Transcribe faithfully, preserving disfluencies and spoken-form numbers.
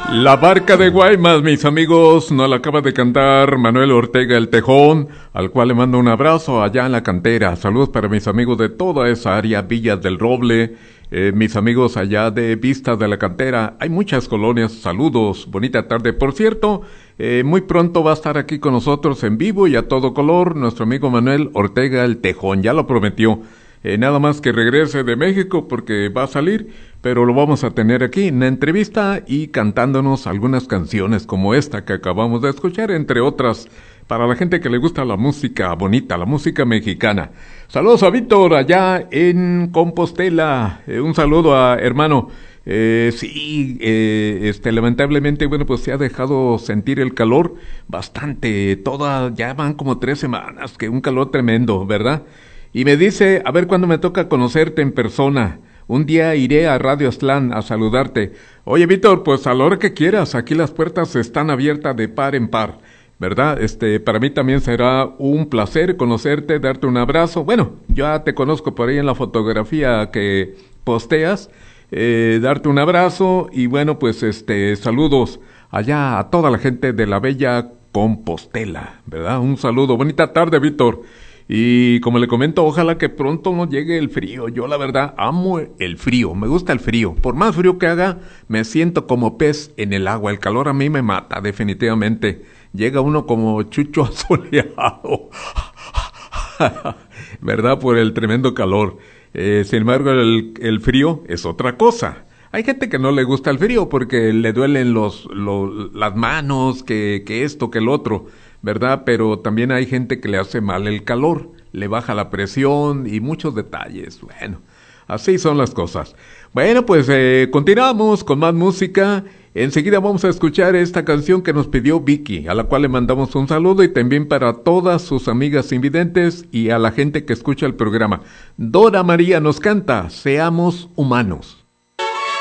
La barca de Guaymas, mis amigos, nos la acaba de cantar Manuel Ortega el Tejón, al cual le mando un abrazo allá en la cantera. Saludos para mis amigos de toda esa área, Villas del Roble, eh, mis amigos allá de Vistas de la Cantera. Hay muchas colonias, saludos, bonita tarde. Por cierto, eh, muy pronto va a estar aquí con nosotros en vivo y a todo color nuestro amigo Manuel Ortega el Tejón, ya lo prometió. Eh, nada más que regrese de México porque va a salir, pero lo vamos a tener aquí en la entrevista y cantándonos algunas canciones como esta que acabamos de escuchar, entre otras, para la gente que le gusta la música bonita, la música mexicana. Saludos a Víctor allá en Compostela, eh, un saludo a hermano. Eh, sí, eh, este, lamentablemente, bueno, pues se ha dejado sentir el calor bastante, toda, ya van como tres semanas, que un calor tremendo, ¿verdad? Y me dice, a ver cuándo me toca conocerte en persona. Un día iré a Radio Aztlán a saludarte. Oye, Víctor, pues a la hora que quieras, aquí las puertas están abiertas de par en par, ¿verdad? Este, para mí también será un placer conocerte, darte un abrazo. Bueno, ya te conozco por ahí en la fotografía que posteas, eh, darte un abrazo y bueno, pues este, saludos allá a toda la gente de la bella Compostela, ¿verdad? Un saludo, bonita tarde, Víctor. Y como le comento, ojalá que pronto nos llegue el frío. Yo la verdad amo el frío, me gusta el frío. Por más frío que haga, me siento como pez en el agua. El calor a mí me mata, definitivamente. Llega uno como chucho asoleado, ¿verdad? Por el tremendo calor. Eh, sin embargo, el, el frío es otra cosa. Hay gente que no le gusta el frío porque le duelen los, los las manos, que, que esto, que el otro, ¿verdad? Pero también hay gente que le hace mal el calor, le baja la presión y muchos detalles. Bueno, así son las cosas. Bueno, pues eh, continuamos con más música. Enseguida vamos a escuchar esta canción que nos pidió Vicky, a la cual le mandamos un saludo y también para todas sus amigas invidentes y a la gente que escucha el programa. Dora María nos canta, Seamos Humanos.